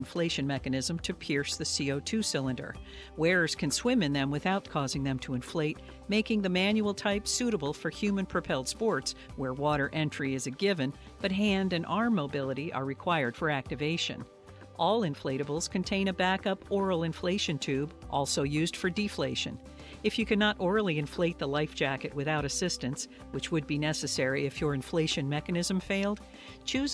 inflation mechanism to pierce the CO2 cylinder. Wearers can swim in them without causing them to inflate, making the manual type suitable for human-propelled sports where water entry is a given, but hand and arm mobility are required for activation. All inflatables contain a backup oral inflation tube, also used for deflation. If you cannot orally inflate the life jacket without assistance, which would be necessary if your inflation mechanism failed, choose